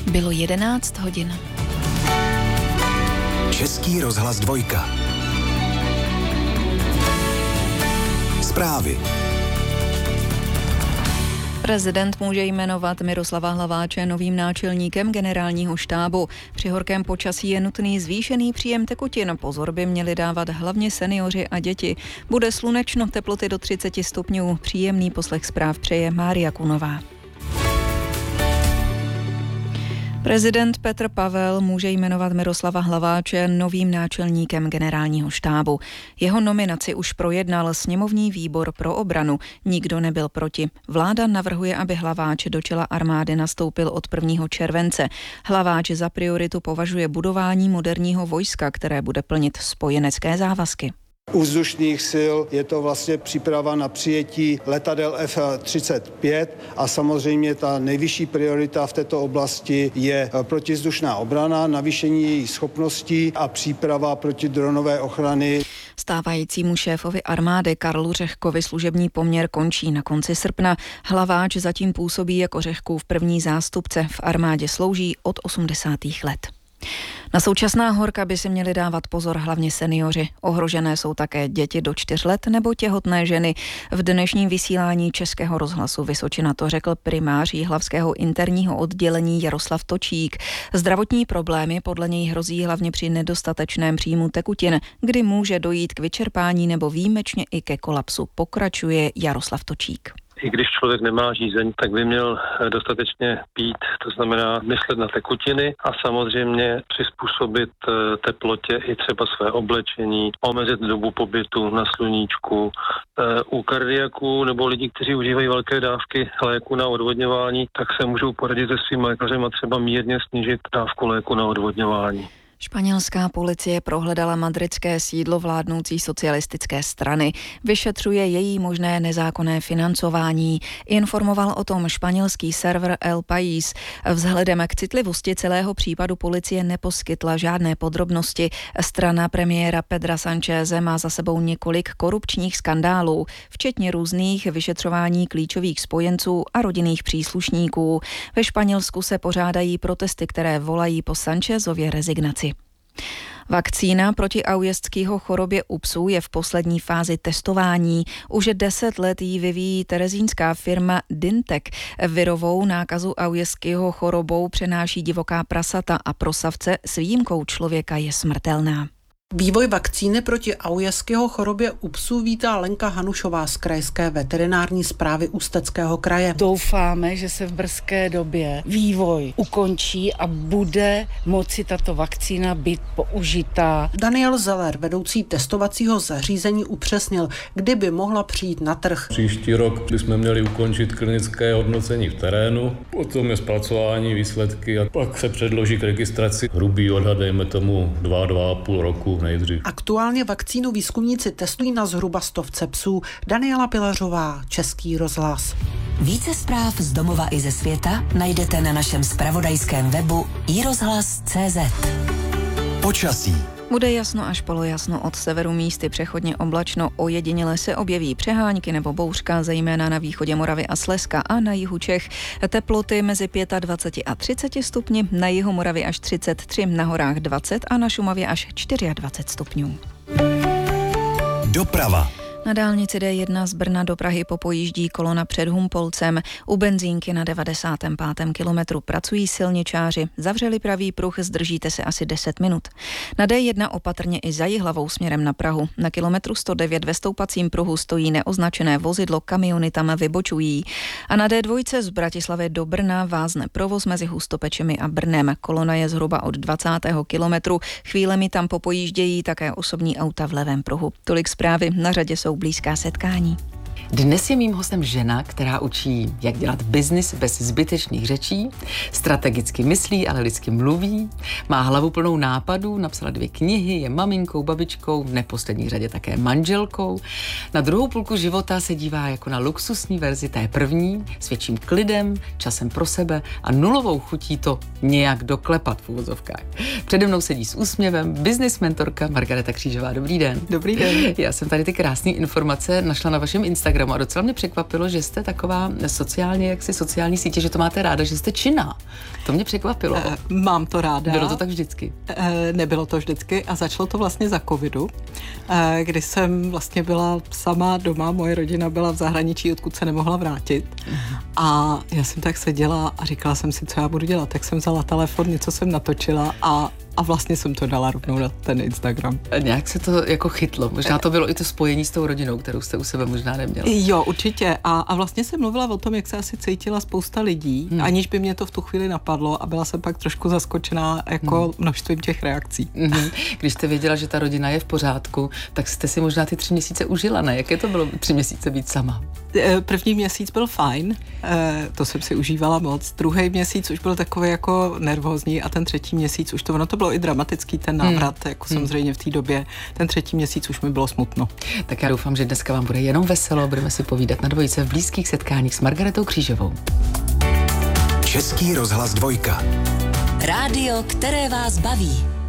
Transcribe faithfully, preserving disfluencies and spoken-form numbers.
Bylo jedenáct hodin. Český rozhlas dvojka. Zprávy. Prezident může jmenovat Miroslava Hlaváče novým náčelníkem generálního štábu. Při horkém počasí je nutný zvýšený příjem tekutin. Pozor by měli dávat hlavně seniori a děti. Bude slunečno, teploty do třicet stupňů. Příjemný poslech zpráv přeje Mária Kunová. Prezident Petr Pavel může jmenovat Miroslava Hlaváče novým náčelníkem generálního štábu. Jeho nominaci už projednal sněmovní výbor pro obranu. Nikdo nebyl proti. Vláda navrhuje, aby Hlaváč do čela armády nastoupil od prvního července. Hlaváč za prioritu považuje budování moderního vojska, které bude plnit spojenecké závazky. U vzdušných sil je to vlastně příprava na přijetí letadel F třicet pět a samozřejmě ta nejvyšší priorita v této oblasti je protivzdušná obrana, navýšení její schopností a příprava protidronové ochrany. Stávajícímu šéfovi armády Karlu Řehkovi služební poměr končí na konci srpna. Hlaváč zatím působí jako Řehkův první zástupce. V armádě slouží od osmdesátých let. Na současná horka by si měli dávat pozor hlavně seniori. Ohrožené jsou také děti do čtyř let nebo těhotné ženy. V dnešním vysílání Českého rozhlasu Vysočina to řekl primář jihlavského interního oddělení Jaroslav Točík. Zdravotní problémy podle něj hrozí hlavně při nedostatečném příjmu tekutin, kdy může dojít k vyčerpání nebo výjimečně i ke kolapsu, pokračuje Jaroslav Točík. I když člověk nemá žízeň, tak by měl dostatečně pít, to znamená myslet na tekutiny a samozřejmě přizpůsobit teplotě i třeba své oblečení, omezit dobu pobytu na sluníčku. U kardiaků nebo lidí, kteří užívají velké dávky léku na odvodňování, tak se můžou poradit se svým lékařem a třeba mírně snížit dávku léku na odvodňování. Španělská policie prohledala madridské sídlo vládnoucí socialistické strany. Vyšetřuje její možné nezákonné financování. Informoval o tom španělský server El País. Vzhledem k citlivosti celého případu policie neposkytla žádné podrobnosti. Strana premiéra Pedra Sancheze má za sebou několik korupčních skandálů, včetně různých vyšetřování klíčových spojenců a rodinných příslušníků. Ve Španělsku se pořádají protesty, které volají po Sanchezově rezignaci. Vakcína proti aujezckého chorobě u psů je v poslední fázi testování. Už deset let ji vyvíjí terezínská firma Dintek. Virovou nákazu aujezského chorobou přenáší divoká prasata a pro savce s výjimkou člověka je smrtelná. Vývoj vakcíny proti aujezského chorobě u psů vítá Lenka Hanušová z krajské veterinární správy Ústeckého kraje. Doufáme, že se v brzké době vývoj ukončí a bude moci tato vakcína být použitá. Daniel Zeller, vedoucí testovacího zařízení, upřesnil, kdy by mohla přijít na trh. Příští rok bychom měli ukončit klinické hodnocení v terénu, potom je zpracování výsledky a pak se předloží k registraci. Hrubý odhad, dejme tomu dva, dva a půl roku nejdřív. Aktuálně vakcínu výzkumníci testují na zhruba stovce psů. Daniela Pilařová, Český rozhlas. Více zpráv z domova i ze světa najdete na našem zpravodajském webu i rozhlas tečka cé zet. Počasí. Bude jasno až polojasno, od severu místy přechodně oblačno, ojediněle se objeví přehánky nebo bouřka, zejména na východě Moravy a Slezska a na jihu Čech. Teploty mezi dvacet pět a třicet stupni, na jihu Moravy až třicet tři, na horách dvacet a na Šumavě až dvacet čtyři stupňů. Doprava. Na dálnici dé jedna z Brna do Prahy popojíždí kolona před Humpolcem. U benzínky na devadesátém pátém kilometru pracují silničáři. Zavřeli pravý pruh, zdržíte se asi deset minut. Na dé jedna opatrně i za Jihlavou směrem na Prahu. Na kilometru sto devět ve stoupacím pruhu stojí neoznačené vozidlo, kamiony tam vybočují. A na dé dva z Bratislavy do Brna vázne provoz mezi Hustopečemi a Brnem. Kolona je zhruba od dvacátého kilometru. Chvílemi tam popojíždějí také osobní auta v levém pruhu. Tolik zprávy, na řadě jsou blízká setkání. Dnes je mým hostem žena, která učí, jak dělat biznis bez zbytečných řečí, strategicky myslí, ale lidsky mluví, má hlavu plnou nápadů, napsala dvě knihy, je maminkou, babičkou, v neposlední řadě také manželkou. Na druhou půlku života se dívá jako na luxusní verzi té první, s větším klidem, časem pro sebe a nulovou chutí to nějak doklepat v uvozovkách. Přede mnou sedí s úsměvem business mentorka Margareta Křížová. Dobrý den. Dobrý den. Já jsem tady ty krásné informace našla na vašem Instagramu. Instagramu a docela mě překvapilo, že jste taková sociálně, jaksi sociální sítě, že to máte ráda, že jste činná. To mě překvapilo. E, mám to ráda. Bylo to tak vždycky? E, nebylo to vždycky a začalo to vlastně za covidu, e, kdy jsem vlastně byla sama doma, moje rodina byla v zahraničí, odkud se nemohla vrátit. A já jsem tak seděla a říkala jsem si, co já budu dělat. Tak jsem vzala telefon, něco jsem natočila a A vlastně jsem to dala rovnou na ten Instagram. A nějak se to jako chytlo. Možná to bylo i to spojení s tou rodinou, kterou jste u sebe možná neměla. Jo, určitě. A, a vlastně jsem mluvila o tom, jak se asi cítila spousta lidí, hmm. aniž by mě to v tu chvíli napadlo a byla jsem pak trošku zaskočená jako hmm. množstvím těch reakcí. Hmm. Když jste věděla, že ta rodina je v pořádku, tak jste si možná ty tři měsíce užila, ne? Jaké to bylo tři měsíce být sama? První měsíc byl fajn, to jsem si užívala moc. Druhý měsíc už byl takový jako nervózní a ten třetí měsíc už to, ono to bylo i dramatický ten návrat, hmm. jako hmm. samozřejmě v té době. Ten třetí měsíc už mi bylo smutno. Tak já doufám, že dneska vám bude jenom veselo, budeme si povídat na dvojice v blízkých setkáních s Margaretou Křížovou. Český rozhlas dvojka. Rádio, které vás baví.